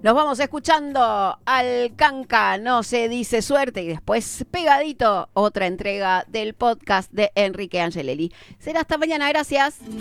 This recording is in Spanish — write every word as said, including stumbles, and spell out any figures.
Nos vamos escuchando al Canca, no se dice suerte, y después pegadito otra entrega del podcast de Enrique Angelelli. Será hasta mañana, gracias.